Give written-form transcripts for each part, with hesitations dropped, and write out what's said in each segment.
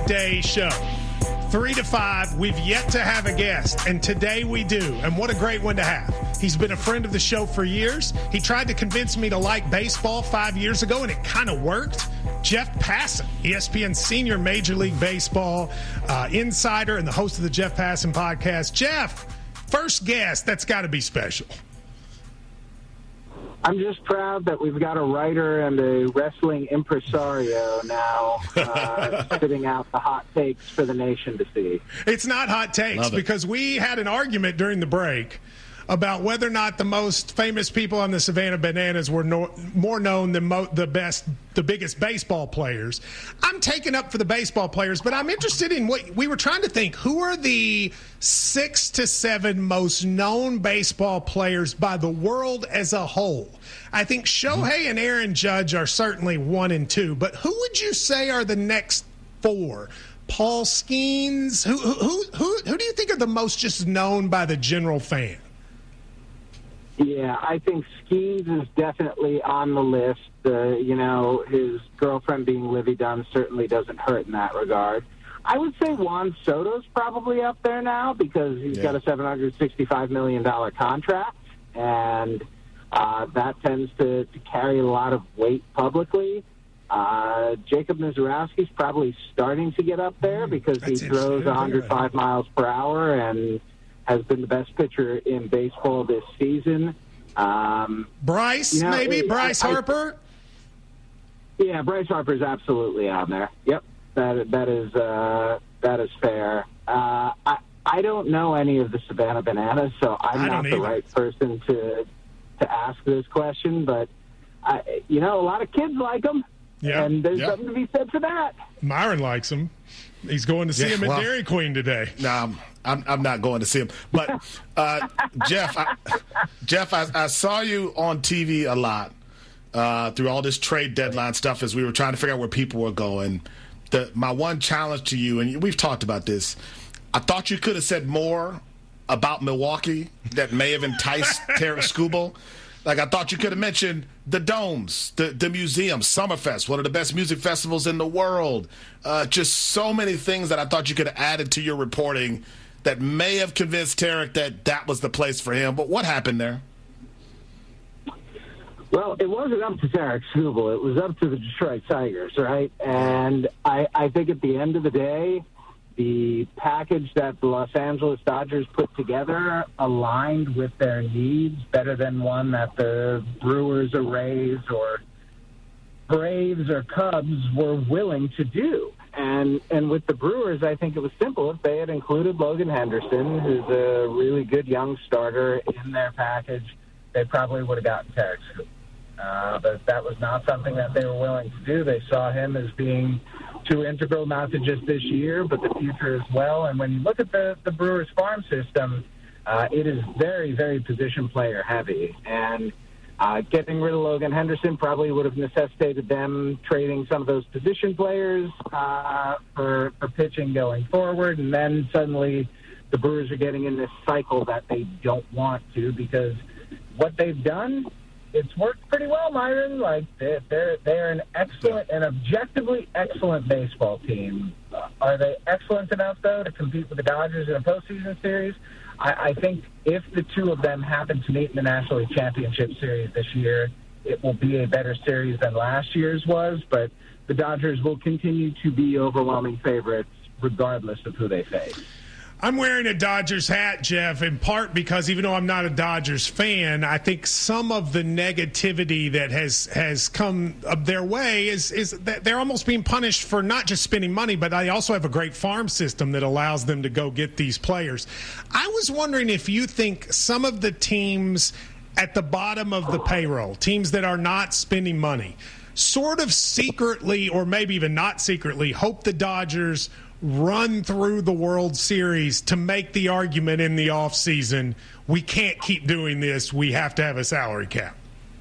weekday show. 3 to 5, we've yet to have a guest, and today we do, and what a great one to have. He's been a friend of the show for years. He tried to convince me to like baseball 5 years ago, and it kind of worked. Jeff Passan, ESPN senior Major League Baseball insider and the host of the Jeff Passan podcast. Jeff, first guest, that's got to be special. I'm just proud that we've got a writer and a wrestling impresario now spitting out the hot takes for the nation to see. It's not hot takes because we had an argument during the break about whether or not the most famous people on the Savannah Bananas were more known than the biggest baseball players. I'm taking up for the baseball players, but I'm interested in what we were trying to think. Who are the 6 to 7 most known baseball players by the world as a whole? I think Shohei and Aaron Judge are certainly 1 and 2, but who would you say are the next 4? Paul Skeens? Who do you think are the most just known by the general fan? Yeah, I think Skeens is definitely on the list. His girlfriend being Livy Dunn certainly doesn't hurt in that regard. I would say Juan Soto's probably up there now because he's got a $765 million contract, and that tends to carry a lot of weight publicly. Jacob Mizorowski's probably starting to get up there because he throws 105 miles per hour and has been the best pitcher in baseball this season. Bryce Harper? Yeah, Bryce Harper's absolutely on there. Yep, that is fair. I don't know any of the Savannah Bananas, so I'm not the right person to ask this question, but a lot of kids like them, and there's something to be said for that. Myron likes him. He's going to see him at Dairy Queen today. No, I'm not going to see him. But Jeff, I saw you on TV a lot through all this trade deadline stuff as we were trying to figure out where people were going. My one challenge to you, and we've talked about this, I thought you could have said more about Milwaukee that may have enticed Tarik Skubal. Like, I thought you could have mentioned the domes, the museum, Summerfest, one of the best music festivals in the world. Just so many things that I thought you could have added to your reporting that may have convinced Tarik that was the place for him. But what happened there? Well, it wasn't up to Tarik Skubal. It was up to the Detroit Tigers, right? And I think at the end of the day, the package that the Los Angeles Dodgers put together aligned with their needs better than one that the Brewers or Rays or Braves or Cubs were willing to do. And with the Brewers, I think it was simple. If they had included Logan Henderson, who's a really good young starter, in their package, they probably would have gotten Tarik Skubal. But that was not something that they were willing to do. They saw him as being too integral, not to just this year, but the future as well. And when you look at the Brewers farm system, it is very, very position player heavy. And getting rid of Logan Henderson probably would have necessitated them trading some of those position players for pitching going forward. And then suddenly the Brewers are getting in this cycle that they don't want to, because what they've done, it's worked pretty well, Myron. Like, they're an excellent and objectively excellent baseball team. Are they excellent enough, though, to compete with the Dodgers in a postseason series? I think if the two of them happen to meet in the National League Championship Series this year, it will be a better series than last year's was, but the Dodgers will continue to be overwhelming favorites regardless of who they face. I'm wearing a Dodgers hat, Jeff, in part because even though I'm not a Dodgers fan, I think some of the negativity that has come their way is that they're almost being punished for not just spending money, but they also have a great farm system that allows them to go get these players. I was wondering if you think some of the teams at the bottom of the payroll, teams that are not spending money, sort of secretly or maybe even not secretly hope the Dodgers run through the World Series to make the argument in the offseason, we can't keep doing this, we have to have a salary cap.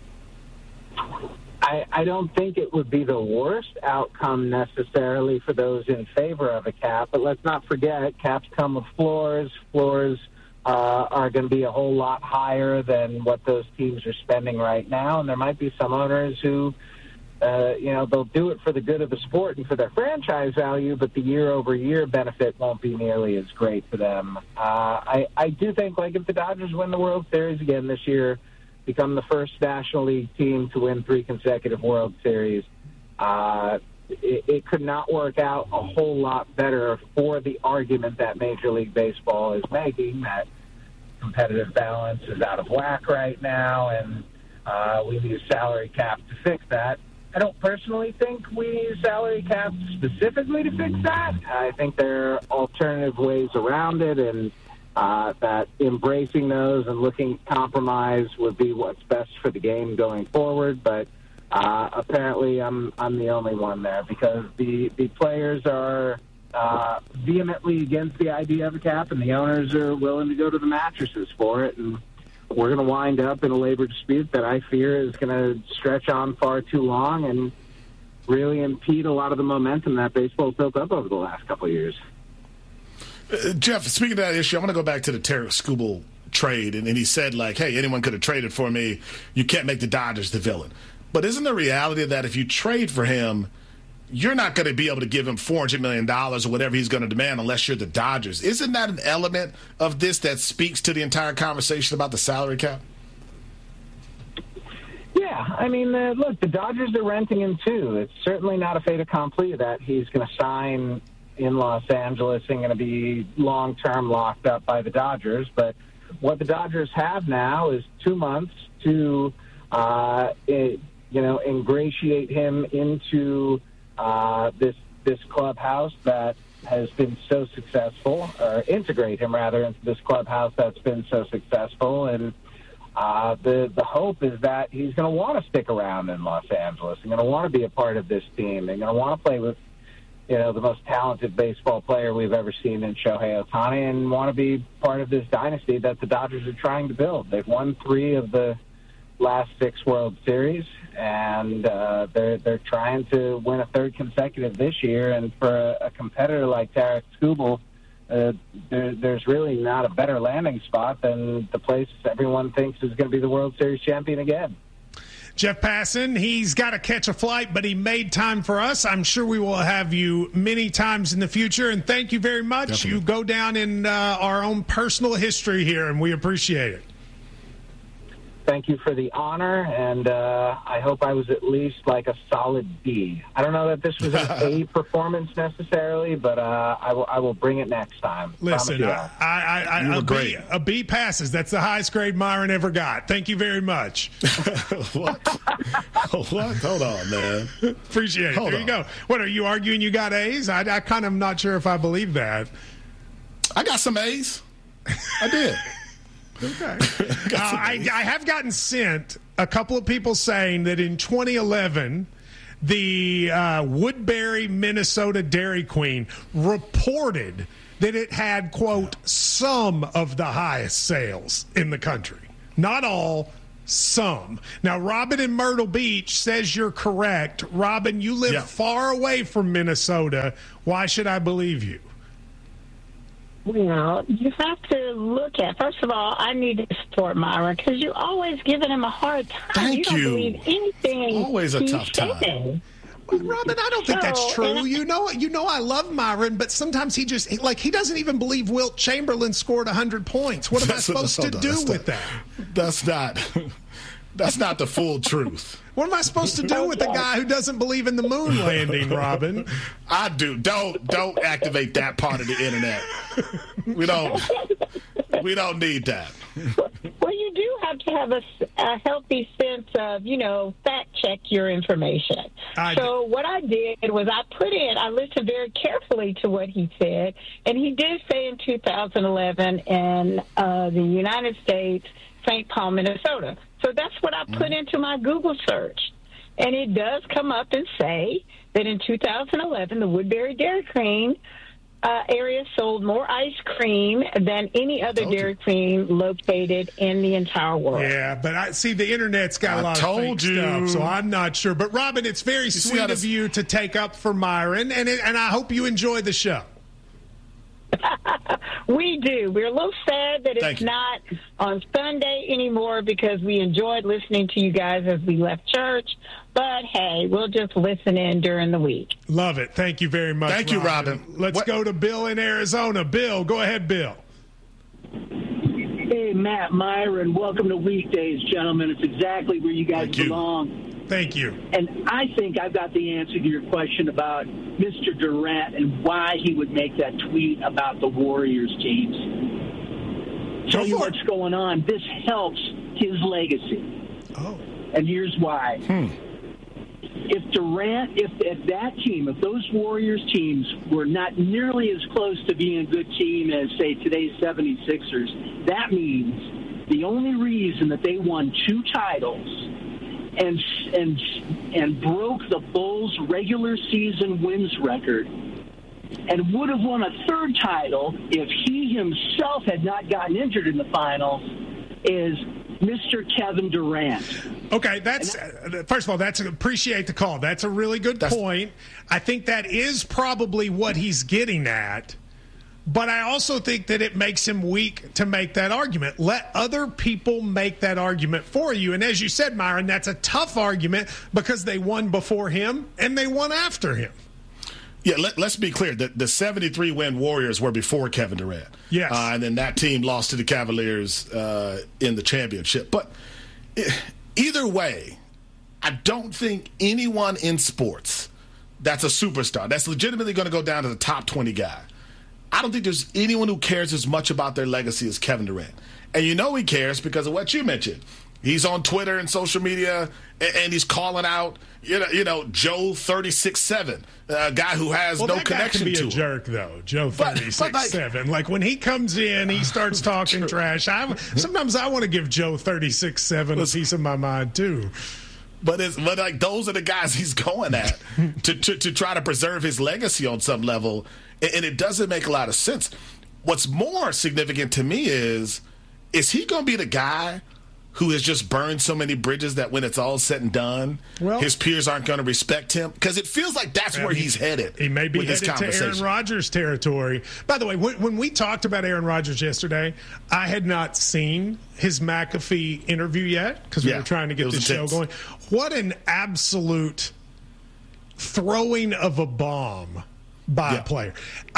I don't think it would be the worst outcome necessarily for those in favor of a cap, but let's not forget, caps come with floors. Floors are going to be a whole lot higher than what those teams are spending right now, and there might be some owners who they'll do it for the good of the sport and for their franchise value, but the year-over-year benefit won't be nearly as great for them. I do think, like, if the Dodgers win the World Series again this year, become the first National League team to win 3 consecutive World Series, it could not work out a whole lot better for the argument that Major League Baseball is making, that competitive balance is out of whack right now, and we need a salary cap to fix that. I don't personally think we need a salary cap specifically to fix that. I think there are alternative ways around it, and that embracing those and looking at compromise would be what's best for the game going forward. But apparently I'm the only one there, because the players are vehemently against the idea of a cap, and the owners are willing to go to the mattresses for it. And we're going to wind up in a labor dispute that I fear is going to stretch on far too long and really impede a lot of the momentum that baseball built up over the last couple of years. Jeff, speaking of that issue, I want to go back to the Tarik Skubal trade, and he said, like, hey, anyone could have traded for me. You can't make the Dodgers the villain. But isn't the reality that if you trade for him, you're not going to be able to give him $400 million or whatever he's going to demand unless you're the Dodgers? Isn't that an element of this that speaks to the entire conversation about the salary cap? Yeah, I mean, look, the Dodgers are renting him too. It's certainly not a fait accompli that he's going to sign in Los Angeles and going to be long-term locked up by the Dodgers. But what the Dodgers have now is 2 months to, ingratiate him into this clubhouse that has been so successful, or integrate him rather into this clubhouse that's been so successful. And the hope is that he's going to want to stick around in Los Angeles and going to want to be a part of this team and going to want to play with, the most talented baseball player we've ever seen in Shohei Ohtani, and want to be part of this dynasty that the Dodgers are trying to build. They've won 3 of the last 6 World Series, and they're trying to win a 3rd consecutive this year. And for a competitor like Tarik Skubal, there's really not a better landing spot than the place everyone thinks is going to be the World Series champion again. Jeff Passan, he's got to catch a flight, but he made time for us. I'm sure we will have you many times in the future, and thank you very much. Definitely. You go down in our own personal history here, and we appreciate it. Thank you for the honor, and I hope I was at least like a solid B. I don't know that this was an A performance necessarily, but I will bring it next time. Listen, a B passes. That's the highest grade Myron ever got. Thank you very much. What? Hold on, man. Appreciate it. There you go. What, are you arguing you got A's? I kind of am not sure if I believe that. I got some A's. I did. Okay. I have gotten sent a couple of people saying that in 2011, the Woodbury, Minnesota Dairy Queen reported that it had, quote, some of the highest sales in the country. Not all, some. Now, Robin in Myrtle Beach says you're correct. Robin, you live far away from Minnesota. Why should I believe you? Well, you have to look at, first of all, I need to support Myron because you're always giving him a hard time. Thank you. Don't believe anything. Always a tough time. Well, Robin, I don't think that's true. You know, I love Myron, but sometimes he doesn't even believe Wilt Chamberlain scored 100 points. What am I supposed to do with that? That's not the full truth. What am I supposed to do with a guy who doesn't believe in the moon landing, Robin? I do. Don't activate that part of the internet. We don't need that. Well, you do have to have a healthy sense of, fact check your information. What I did was I listened very carefully to what he said, and he did say in 2011 in the United States, St. Paul, Minnesota. So that's what I put into my Google search. And it does come up and say that in 2011, the Woodbury Dairy Queen area sold more ice cream than any other Dairy Queen located in the entire world. Yeah, but I see the internet's got a lot of fake stuff, so I'm not sure. But, Robin, it's very sweet of you to take up for Myron, and I hope you enjoy the show. We do. We're a little sad that it's not on Sunday anymore because we enjoyed listening to you guys as we left church. But, hey, we'll just listen in during the week. Love it. Thank you very much, Thank you, Robin. Let's go to Bill in Arizona. Bill, go ahead, Bill. Hey, Matt, Myron, welcome to Weekdays, gentlemen. It's exactly where you guys belong. Thank you. And I think I've got the answer to your question about Mr. Durant and why he would make that tweet about the Warriors teams. Tell you what's going on. This helps his legacy. Oh. And here's why. If Durant, if that team, if those Warriors teams were not nearly as close to being a good team as, say, today's 76ers, that means the only reason that they won 2 titles and broke the Bulls' regular season wins record and would have won a 3rd title if he himself had not gotten injured in the finals is Mr. Kevin Durant. Okay, that's first of all, appreciate the call. That's a really good point. I think that is probably what he's getting at. But I also think that it makes him weak to make that argument. Let other people make that argument for you. And as you said, Myron, that's a tough argument because they won before him and they won after him. Yeah, let's be clear. The 73-win Warriors were before Kevin Durant. Yes. And then that team lost to the Cavaliers in the championship. But either way, I don't think anyone in sports that's a superstar, that's legitimately going to go down to the top 20 guy, I don't think there's anyone who cares as much about their legacy as Kevin Durant. And you know he cares because of what you mentioned. He's on Twitter and social media, and he's calling out, you know, Joe 36-7, a guy who has no connection to him. That guy can be a jerk, though, Joe 36-7. Like, when he comes in, he starts talking trash. Sometimes I want to give Joe 36-7 a piece of my mind, too. But like those are the guys he's going at to try to preserve his legacy on some level, and it doesn't make a lot of sense. What's more significant to me is he going to be the guy who has just burned so many bridges that when it's all said and done, his peers aren't going to respect him? Because it feels like that's where he's headed. He may be headed to Aaron Rodgers territory. By the way, when we talked about Aaron Rodgers yesterday, I had not seen his McAfee interview yet because we were trying to get the show going. What an absolute throwing of a bomb by a player.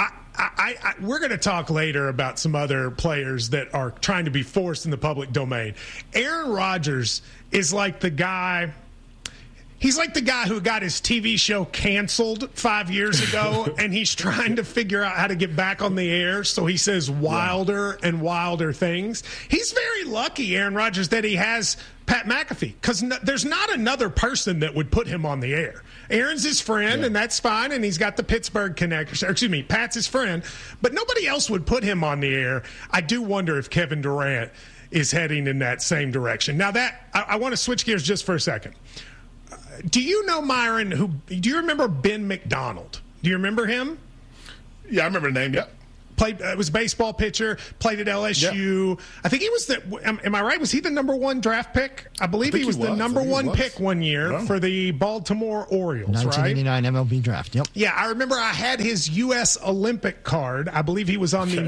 We're going to talk later about some other players that are trying to be forced in the public domain. Aaron Rodgers is like the guy. He's like the guy who got his TV show canceled 5 years ago, and he's trying to figure out how to get back on the air, so he says wilder and wilder things. He's very lucky, Aaron Rodgers, that he has Pat McAfee, because there's not another person that would put him on the air. Aaron's his friend, and that's fine, and he's got the Pittsburgh connection. Excuse me, Pat's his friend, but nobody else would put him on the air. I do wonder if Kevin Durant is heading in that same direction. Now, I want to switch gears just for a second. Do you know, Myron, do you remember Ben McDonald? Do you remember him? Yeah, I remember the name, yeah. Was a baseball pitcher, played at LSU. Yep. I think he was am I right? Was he the number 1 draft pick? I believe he was the number 1 pick one year for the Baltimore Orioles, 1989 right? MLB draft, yep. Yeah, I remember I had his U.S. Olympic card. I believe he was on the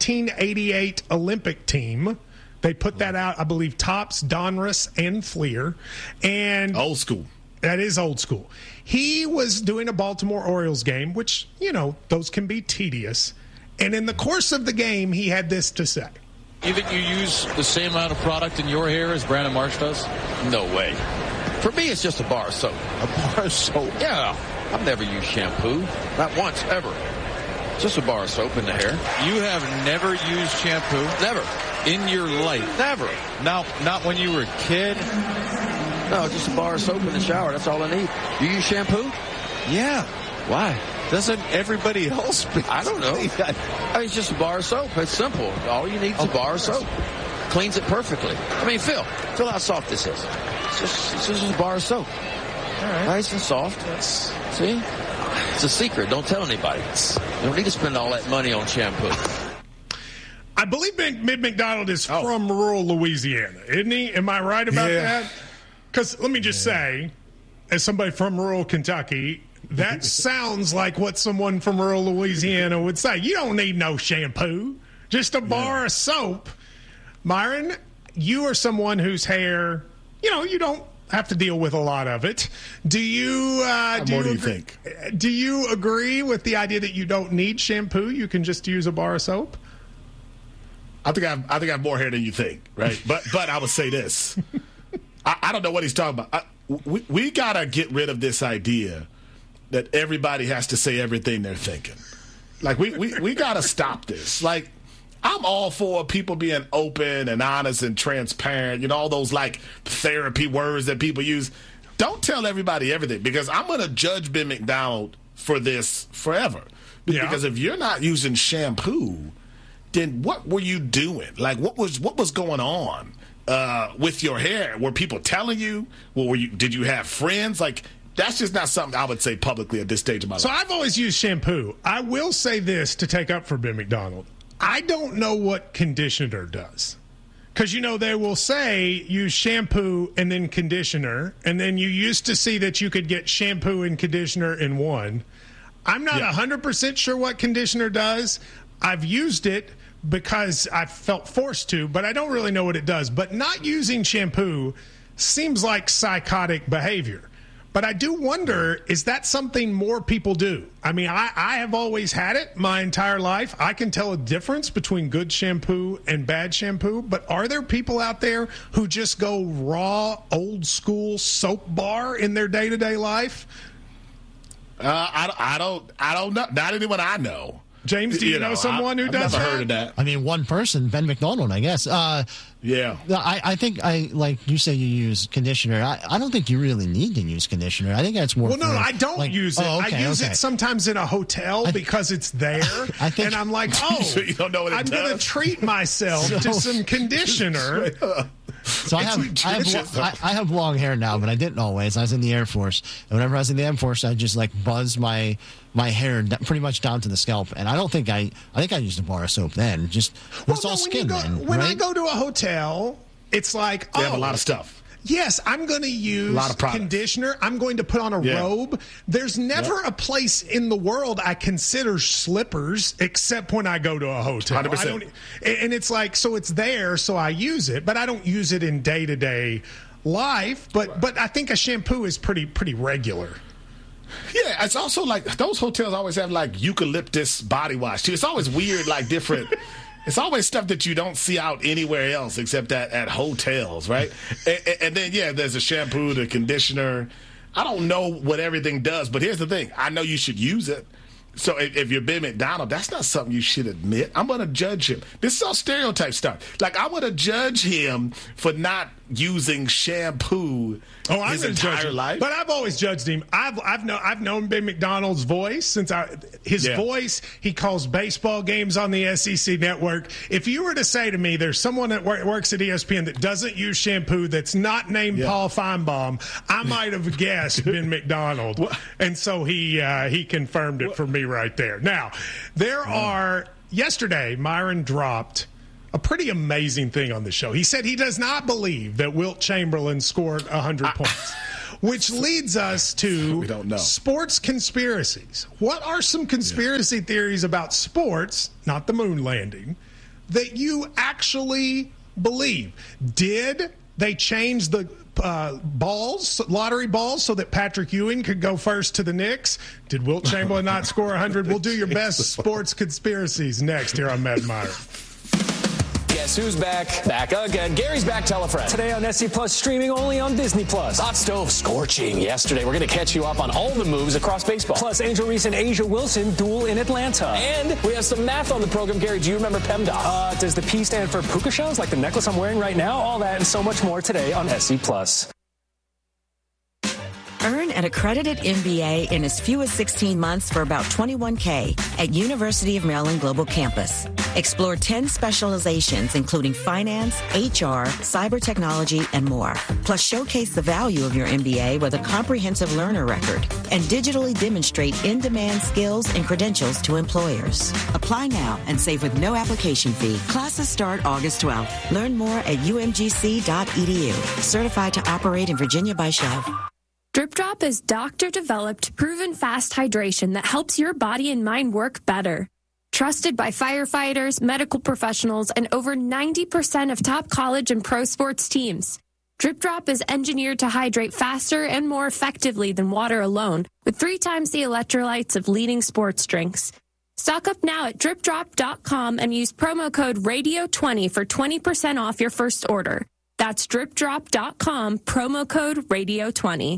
1988 Olympic team. They put that out, I believe, Topps, Donruss, and Fleer. And old school. That is old school. He was doing a Baltimore Orioles game, which, those can be tedious. And in the course of the game, he had this to say. You think you use the same amount of product in your hair as Brandon Marsh does? No way. For me, it's just a bar of soap. A bar of soap? Yeah. I've never used shampoo. Not once, ever. Just a bar of soap in the hair. You have never used shampoo? Never. In your life? Never. Now, not when you were a kid? No, just a bar of soap in the shower. That's all I need. You use shampoo? Yeah. Why? Doesn't everybody else? I don't know. It's just a bar of soap. It's simple. All you need is a bar of soap. Cleans it perfectly. I mean, Phil how soft this is. It's just a bar of soap. All right. Nice and soft. See? It's a secret. Don't tell anybody. You don't need to spend all that money on shampoo. I believe Mid McDonald is from rural Louisiana, isn't he? Am I right about that? Because let me just say, as somebody from rural Kentucky, That sounds like what someone from rural Louisiana would say. You don't need no shampoo, just a bar of soap. Myron, you are someone whose hair, you don't have to deal with a lot of it. Do you think? Do you agree with the idea that you don't need shampoo? You can just use a bar of soap? I think I have more hair than you think, right? But I would say this. I don't know what he's talking about. We got to get rid of this idea that everybody has to say everything they're thinking. Like, we got to stop this. Like, I'm all for people being open and honest and transparent, all those, like, therapy words that people use. Don't tell everybody everything, because I'm going to judge Ben McDonald for this forever. Yeah. Because if you're not using shampoo, then what were you doing? Like, what was going on with your hair? Were people telling you? Did you have friends? Like, that's just not something I would say publicly at this stage of my life. So I've always used shampoo. I will say this to take up for Ben McDonald. I don't know what conditioner does. Because, they will say use shampoo and then conditioner. And then you used to see that you could get shampoo and conditioner in one. I'm not 100% sure what conditioner does. I've used it because I felt forced to, but I don't really know what it does. But not using shampoo seems like psychotic behavior. But I do wonder, is that something more people do? I mean, I have always had it my entire life. I can tell a difference between good shampoo and bad shampoo. But are there people out there who just go raw, old school soap bar in their day-to-day life? I don't know. Not anyone I know. James, do you know someone who does that? I've never heard of that. I mean, one person, Ben McDonald, I guess. Yeah. I think like you say you use conditioner. I don't think you really need to use conditioner. I think that's more. Well, no, I don't use it. I use it sometimes in a hotel because it's there. And I'm like, so you don't know what it does? I'm going to treat myself to some conditioner. So I have long hair now, but I didn't always. I was in the Air Force, and whenever I was in the Air Force, I just like buzz my hair pretty much down to the scalp. And I think I used a bar of soap then. It's all skin then. When I go to a hotel, it's like they have a lot of stuff. Yes, I'm going to use conditioner. I'm going to put on a robe. There's never a place in the world I consider slippers except when I go to a hotel. 100%. And it's like, so it's there, so I use it, but I don't use it in day-to-day life. But I think a shampoo is pretty regular. Yeah, it's also like those hotels always have like eucalyptus body wash too. It's always weird, like different. It's always stuff that you don't see out anywhere else except at hotels, right? And then, there's a shampoo, the conditioner. I don't know what everything does, but here's the thing. I know you should use it. So if you're Ben McDonald, that's not something you should admit. I'm going to judge him. This is all stereotype stuff. Like, I want to judge him for not using shampoo his entire life. But I've always judged him. I've known Ben McDonald's voice since his voice. He calls baseball games on the SEC network. If you were to say to me, there's someone that works at ESPN that doesn't use shampoo that's not named Paul Feinbaum, I might have guessed Ben McDonald. And so he confirmed it for me right there. Now, yesterday, Myron dropped a pretty amazing thing on the show. He said he does not believe that Wilt Chamberlain scored 100 points, which leads us to sports conspiracies. What are some conspiracy theories about sports, not the moon landing, that you actually believe? Did they change the lottery balls, so that Patrick Ewing could go first to the Knicks? Did Wilt Chamberlain not score 100? We'll do your best sports conspiracies next here on Mad Myron. Guess who's back? Back again. Gary's back. Tell a friend. Today on SC Plus, streaming only on Disney Plus. Hot stove scorching yesterday. We're going to catch you up on all the moves across baseball. Plus, Angel Reese and Asia Wilson duel in Atlanta. And we have some math on the program. Gary, do you remember PEMDAS? Does the P stand for puka shells, like the necklace I'm wearing right now? All that and so much more today on SC Plus. Earn an accredited MBA in as few as 16 months for about $21K at University of Maryland Global Campus. Explore 10 specializations, including finance, HR, cyber technology, and more. Plus, showcase the value of your MBA with a comprehensive learner record and digitally demonstrate in-demand skills and credentials to employers. Apply now and save with no application fee. Classes start August 12th. Learn more at umgc.edu. Certified to operate in Virginia by Shove. Drip Drop is doctor-developed, proven fast hydration that helps your body and mind work better. Trusted by firefighters, medical professionals, and over 90% of top college and pro sports teams. Drip Drop is engineered to hydrate faster and more effectively than water alone, with 3 times the electrolytes of leading sports drinks. Stock up now at dripdrop.com and use promo code RADIO20 for 20% off your first order. That's dripdrop.com, promo code RADIO20.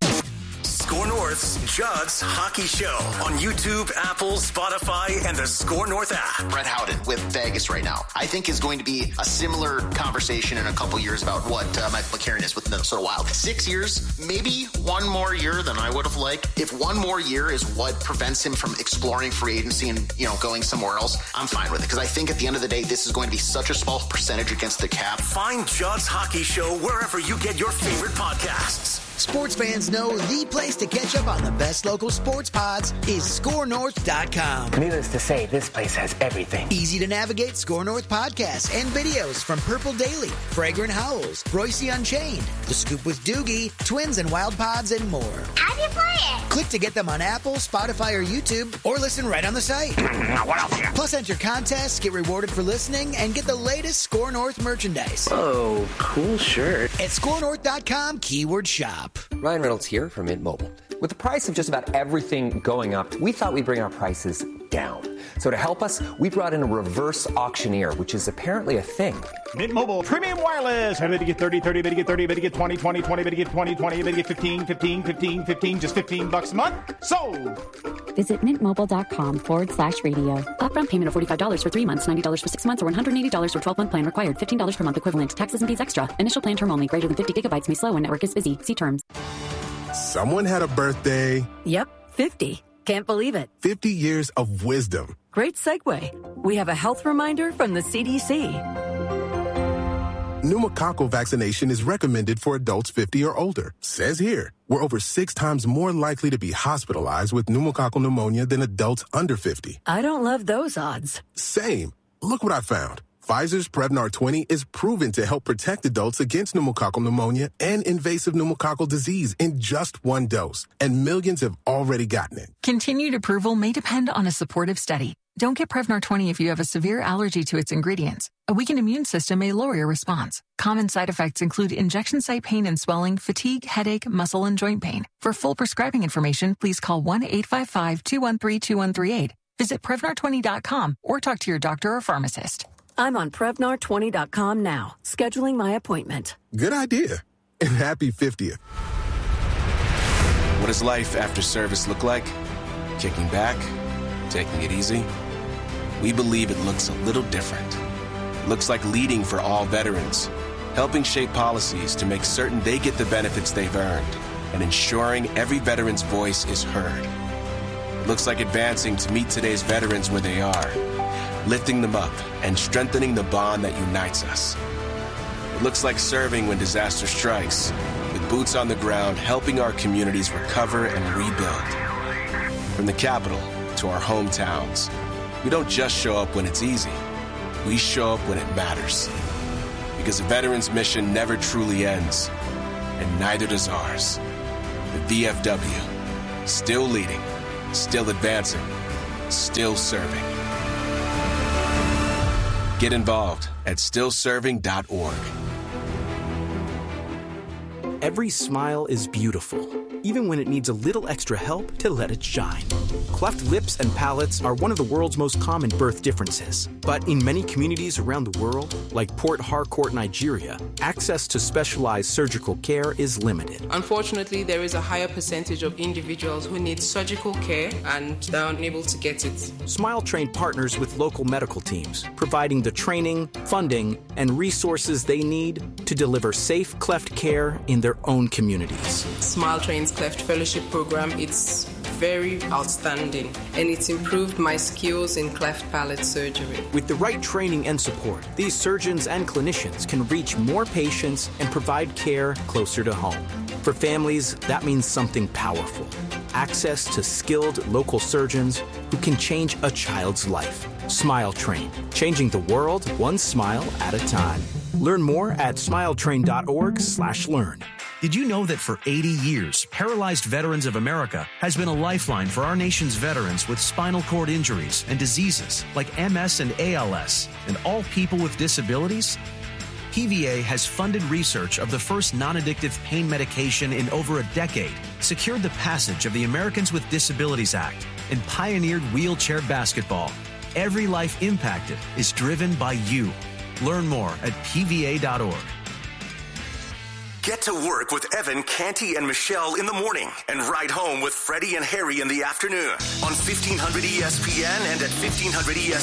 Score North's Judd's Hockey Show on YouTube, Apple, Spotify, and the Score North app. Brett Howden with Vegas right now, I think is going to be a similar conversation in a couple years about what Michael McCarron is with Minnesota Wild. 6 years, maybe one more year than I would have liked. If one more year is what prevents him from exploring free agency and, going somewhere else, I'm fine with it. Because I think at the end of the day, this is going to be such a small percentage against the cap. Find Judd's Hockey Show wherever you get your favorite podcasts. Sports fans know the place to catch up on the best local sports pods is ScoreNorth.com. Needless to say, this place has everything. Easy to navigate Score North podcasts and videos from Purple Daily, Fragrant Howls, Royce Unchained, The Scoop with Doogie, Twins and Wild Pods, and more. How do you play it? Click to get them on Apple, Spotify, or YouTube, or listen right on the site. What else here? Plus, enter contests, get rewarded for listening, and get the latest Score North merchandise. Oh, cool shirt. At ScoreNorth.com, keyword shop. Ryan Reynolds here from Mint Mobile. With the price of just about everything going up, we thought we'd bring our prices down. So to help us, we brought in a reverse auctioneer, which is apparently a thing. Mint Mobile Premium Wireless. How to get 30, 30, to get 30, to get 20, 20, 20, to get 20, 20, to get 15, 15, 15, 15, just $15 a month? Sold! Visit mintmobile.com/radio. Upfront payment of $45 for 3 months, $90 for 6 months, or $180 for 12-month plan required. $15 per month equivalent. Taxes and fees extra. Initial plan term only. Greater than 50 gigabytes may slow when network is busy. See terms. Someone had a birthday. Yep, 50. Can't believe it. 50 years of wisdom. Great segue. We have a health reminder from the CDC. Pneumococcal vaccination is recommended for adults 50 or older. Says here, we're over 6 times more likely to be hospitalized with pneumococcal pneumonia than adults under 50. I don't love those odds. Same. Look what I found. Pfizer's Prevnar 20 is proven to help protect adults against pneumococcal pneumonia and invasive pneumococcal disease in just 1 dose. And millions have already gotten it. Continued approval may depend on a supportive study. Don't get Prevnar 20 if you have a severe allergy to its ingredients. A weakened immune system may lower your response. Common side effects include injection site pain and swelling, fatigue, headache, muscle, and joint pain. For full prescribing information, please call 1-855-213-2138. Visit Prevnar20.com or talk to your doctor or pharmacist. I'm on Prevnar20.com now, scheduling my appointment. Good idea. And happy 50th. What does life after service look like? Kicking back? Taking it easy? We believe it looks a little different. It looks like leading for all veterans, helping shape policies to make certain they get the benefits they've earned, and ensuring every veteran's voice is heard. It looks like advancing to meet today's veterans where they are, lifting them up and strengthening the bond that unites us. It looks like serving when disaster strikes, with boots on the ground helping our communities recover and rebuild. From the capital to our hometowns, we don't just show up when it's easy. We show up when it matters. Because a veteran's mission never truly ends, and neither does ours. The VFW, still leading, still advancing, still serving. Get involved at stillserving.org. Every smile is beautiful, even when it needs a little extra help to let it shine. Cleft lips and palates are one of the world's most common birth differences. But in many communities around the world, like Port Harcourt, Nigeria, access to specialized surgical care is limited. Unfortunately, there is a higher percentage of individuals who need surgical care and are unable to get it. Smile Train partners with local medical teams, providing the training, funding, and resources they need to deliver safe cleft care in their own communities. Smile Train's Cleft Fellowship Program, it's very outstanding, and it's improved my skills in cleft palate surgery. With the right training and support, these surgeons and clinicians can reach more patients and provide care closer to home. For families, that means something powerful. Access to skilled local surgeons who can change a child's life. Smile Train, changing the world one smile at a time. Learn more at smiletrain.org/learn. Did you know that for 80 years, Paralyzed Veterans of America has been a lifeline for our nation's veterans with spinal cord injuries and diseases like MS and ALS, and all people with disabilities? PVA has funded research of the first non-addictive pain medication in over a decade, secured the passage of the Americans with Disabilities Act, and pioneered wheelchair basketball. Every life impacted is driven by you. Learn more at pva.org. Get to work with Evan, Canty, and Michelle in the morning and ride home with Freddie and Harry in the afternoon on 1500 ESPN and at 1500ESPN.